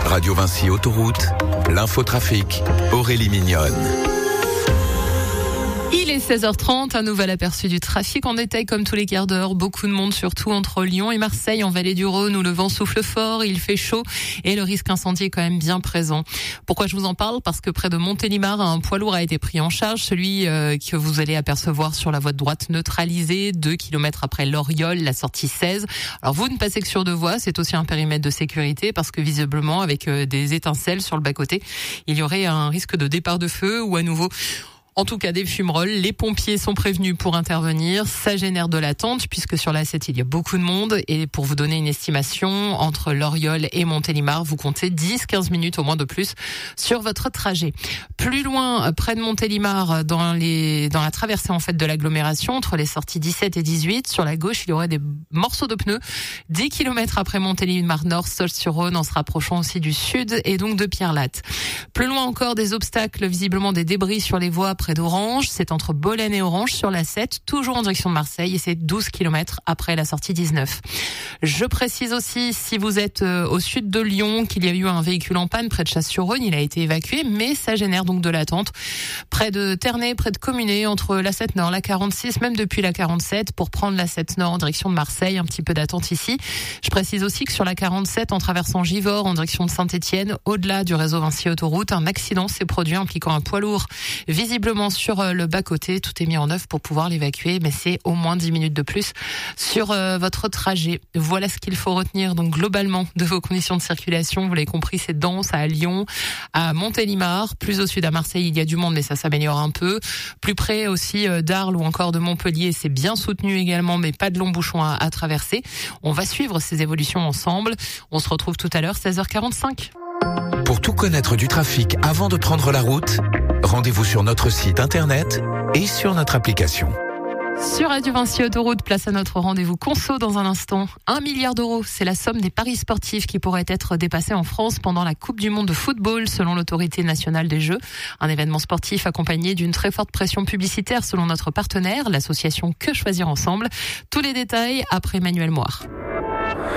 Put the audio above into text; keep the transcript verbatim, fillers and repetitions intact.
Radio Vinci Autoroute, l'infotrafic, Aurélie Mignonne. Il est seize heures trente, un nouvel aperçu du trafic en détail comme tous les quarts d'heure. Beaucoup de monde, surtout entre Lyon et Marseille, en vallée du Rhône, où le vent souffle fort, il fait chaud et le risque incendie est quand même bien présent. Pourquoi je vous en parle? Parce que près de Montélimar, un poids lourd a été pris en charge, celui euh, que vous allez apercevoir sur la voie de droite neutralisée, deux kilomètres après Loriol, la sortie seize. Alors vous ne passez que sur deux voies, c'est aussi un périmètre de sécurité parce que visiblement, avec euh, des étincelles sur le bas-côté, il y aurait un risque de départ de feu ou à nouveau... En tout cas, des fumerolles. Les pompiers sont prévenus pour intervenir. Ça génère de l'attente puisque sur la sept, il y a beaucoup de monde. Et pour vous donner une estimation, entre Loriol et Montélimar, vous comptez dix à quinze minutes au moins de plus sur votre trajet. Plus loin, près de Montélimar, dans les, dans la traversée, en fait, de l'agglomération, entre les sorties dix-sept et dix-huit, sur la gauche, il y aurait des morceaux de pneus. dix kilomètres après Montélimar Nord, Sols-sur-Rhône, en se rapprochant aussi du sud et donc de Pierrelatte. Plus loin encore, des obstacles, visiblement des débris sur les voies près d'Orange, c'est entre Bolène et Orange sur la sept, toujours en direction de Marseille, et c'est douze kilomètres après la sortie dix-neuf. Je précise aussi, si vous êtes au sud de Lyon, qu'il y a eu un véhicule en panne près de Chasse-sur-Rhône, il a été évacué, mais ça génère donc de l'attente près de Ternay, près de Communé, entre la sept Nord, la quarante-six, même depuis la quarante-sept, pour prendre la sept Nord en direction de Marseille, un petit peu d'attente ici. Je précise aussi que sur la quarante-sept, en traversant Givors, en direction de Saint-Étienne, au-delà du réseau Vinci Autoroute, un accident s'est produit impliquant un poids lourd, visiblement sur le bas-côté. Tout est mis en œuvre pour pouvoir l'évacuer, mais c'est au moins dix minutes de plus sur euh, votre trajet. Voilà ce qu'il faut retenir donc globalement de vos conditions de circulation. Vous l'avez compris, c'est dense à Lyon, à Montélimar, plus au sud à Marseille, il y a du monde, mais ça s'améliore un peu. Plus près aussi euh, d'Arles ou encore de Montpellier, c'est bien soutenu également, mais pas de longs bouchons à, à traverser. On va suivre ces évolutions ensemble. On se retrouve tout à l'heure, seize heures quarante-cinq. Pour tout connaître du trafic avant de prendre la route, rendez-vous sur notre site internet et sur notre application. Sur Radio Vinci Autoroute, place à notre rendez-vous conso dans un instant. Un milliard d'euros, c'est la somme des paris sportifs qui pourraient être dépassés en France pendant la Coupe du Monde de football, selon l'autorité nationale des Jeux. Un événement sportif accompagné d'une très forte pression publicitaire, selon notre partenaire, l'association Que Choisir Ensemble. Tous les détails après Emmanuel Moire.